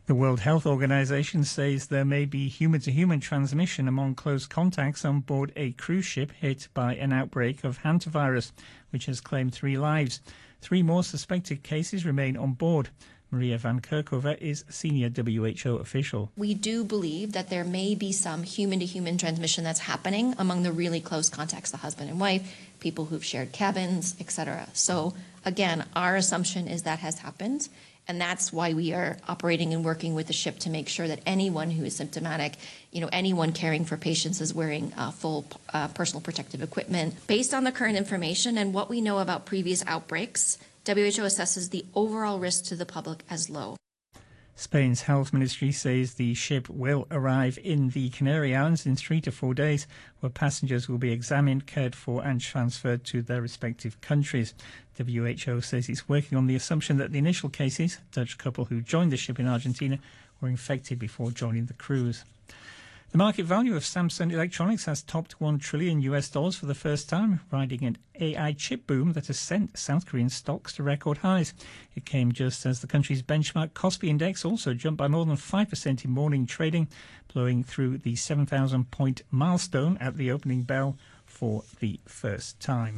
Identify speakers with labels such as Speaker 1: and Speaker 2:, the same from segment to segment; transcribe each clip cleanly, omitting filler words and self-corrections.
Speaker 1: The World Health Organization says there may be human-to-human transmission among close contacts on board a cruise ship hit by an outbreak of hantavirus, which has claimed 3 lives. 3 more suspected cases remain on board. Maria van Kerkhove is senior WHO official.
Speaker 2: We do believe that there may be some human-to-human transmission that's happening among the really close contacts, the husband and wife, people who've shared cabins, etc. So again, our assumption is that has happened, and that's why we are operating and working with the ship to make sure that anyone who is symptomatic, anyone caring for patients is wearing full personal protective equipment. Based on the current information and what we know about previous outbreaks, WHO assesses the overall risk to the public as low.
Speaker 1: Spain's health ministry says the ship will arrive in the Canary Islands in 3 to 4 days, where passengers will be examined, cared for and transferred to their respective countries. WHO says it's working on the assumption that the initial cases, a Dutch couple who joined the ship in Argentina, were infected before joining the cruise. The market value of Samsung Electronics has topped $1 trillion for the first time, riding an AI chip boom that has sent South Korean stocks to record highs. It came just as the country's benchmark Kospi index also jumped by more than 5% in morning trading, blowing through the 7,000-point milestone at the opening bell for the first time.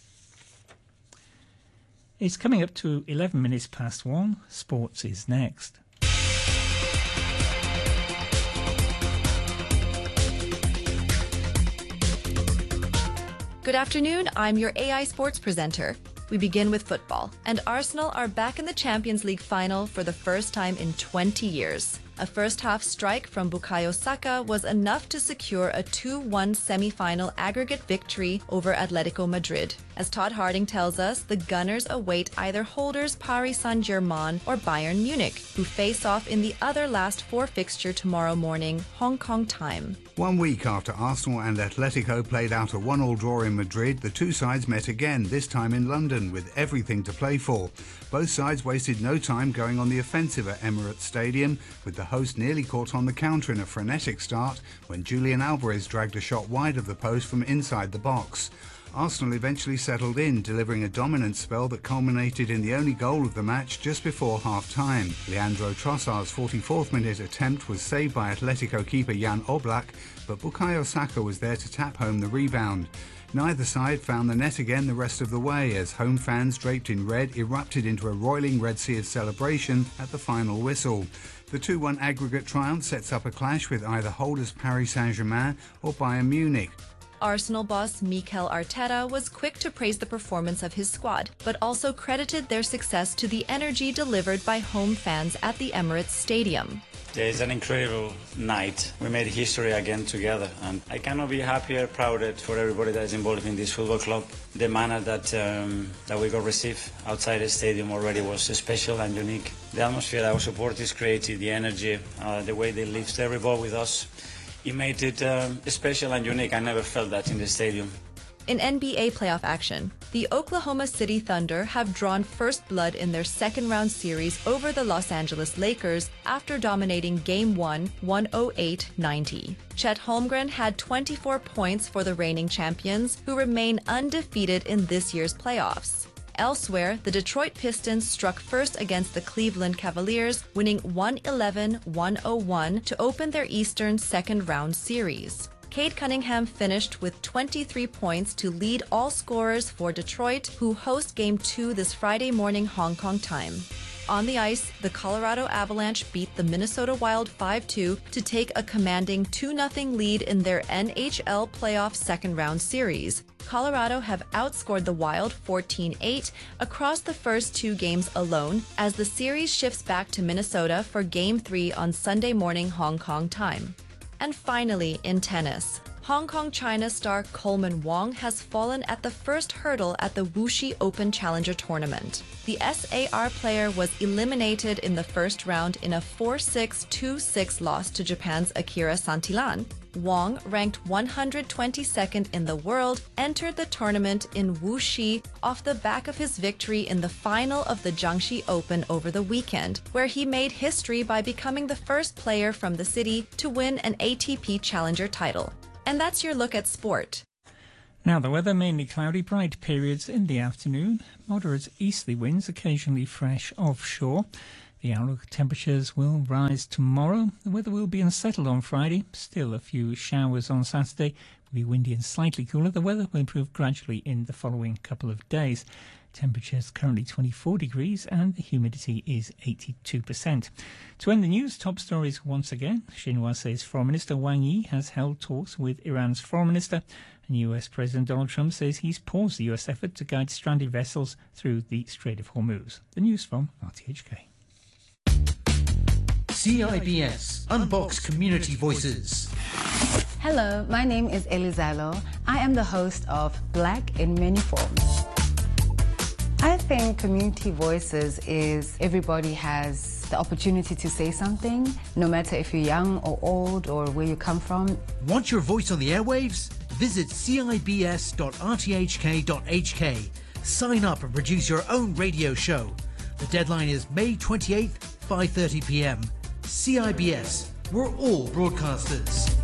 Speaker 1: It's coming up to 11 minutes past 1. Sports is next.
Speaker 3: Good afternoon, I'm your AI Sports presenter. We begin with football, and Arsenal are back in the Champions League final for the first time in 20 years. A first-half strike from Bukayo Saka was enough to secure a 2-1 semi-final aggregate victory over Atletico Madrid. As Todd Harding tells us, the Gunners await either holders Paris Saint-Germain or Bayern Munich, who face off in the other last 4 fixture tomorrow morning, Hong Kong time.
Speaker 4: 1 week after Arsenal and Atletico played out a 1-1 draw in Madrid, the two sides met again, this time in London, with everything to play for. Both sides wasted no time going on the offensive at Emirates Stadium, with the host nearly caught on the counter in a frenetic start when Julian Alvarez dragged a shot wide of the post from inside the box. Arsenal eventually settled in, delivering a dominant spell that culminated in the only goal of the match just before half-time. Leandro Trossard's 44th minute attempt was saved by Atletico keeper Jan Oblak, but Bukayo Saka was there to tap home the rebound. Neither side found the net again the rest of the way, as home fans draped in red erupted into a roiling Red Sea of celebration at the final whistle. The 2-1 aggregate triumph sets up a clash with either holders Paris Saint-Germain or Bayern Munich.
Speaker 3: Arsenal boss Mikel Arteta was quick to praise the performance of his squad, but also credited their success to the energy delivered by home fans at the Emirates Stadium.
Speaker 5: It's an incredible night. We made history again together, and I cannot be happier, prouder for everybody that is involved in this football club. The manner that we got received outside the stadium already was special and unique. The atmosphere our supporters created, the energy, the way they lifted every ball with us, it made it special and unique. I never felt that in the stadium.
Speaker 3: In NBA playoff action, the Oklahoma City Thunder have drawn first blood in their second-round series over the Los Angeles Lakers after dominating Game 1, 108-90. Chet Holmgren had 24 points for the reigning champions, who remain undefeated in this year's playoffs. Elsewhere, the Detroit Pistons struck first against the Cleveland Cavaliers, winning 111-101 to open their Eastern second-round series. Cade Cunningham finished with 23 points to lead all scorers for Detroit, who host Game 2 this Friday morning Hong Kong time. On the ice, the Colorado Avalanche beat the Minnesota Wild 5-2 to take a commanding 2-0 lead in their NHL playoff second-round series. Colorado have outscored the Wild 14-8 across the first 2 games alone, as the series shifts back to Minnesota for Game 3 on Sunday morning Hong Kong time. And finally, in tennis, Hong Kong China star Coleman Wong has fallen at the first hurdle at the Wuxi Open Challenger Tournament. The SAR player was eliminated in the first round in a 4-6, 2-6 loss to Japan's Akira Santillan. Wong, ranked 122nd in the world, entered the tournament in Wuxi off the back of his victory in the final of the Jiangxi Open over the weekend, where he made history by becoming the first player from the city to win an ATP Challenger title. And that's your look at sport.
Speaker 1: Now the weather, mainly cloudy, bright periods in the afternoon, moderate easterly winds, occasionally fresh offshore. The outlook: temperatures will rise tomorrow. The weather will be unsettled on Friday. Still a few showers on Saturday. It will be windy and slightly cooler. The weather will improve gradually in the following couple of days. Temperatures currently 24 degrees and the humidity is 82%. To end the news, top stories once again. Xinhua says Foreign Minister Wang Yi has held talks with Iran's Foreign Minister, and US President Donald Trump says he's paused the US effort to guide stranded vessels through the Strait of Hormuz. The news from RTHK.
Speaker 6: CIBS Unbox Community Voices.
Speaker 7: Hello, my name is Elizalo. I am the host of Black in Many Forms. I think community voices is everybody has the opportunity to say something, no matter if you're young or old or where you come from.
Speaker 6: Want your voice on the airwaves? Visit cibs.rthk.hk. Sign up and produce your own radio show. The deadline is May 28th, 5:30 p.m. CIBS, we're all broadcasters.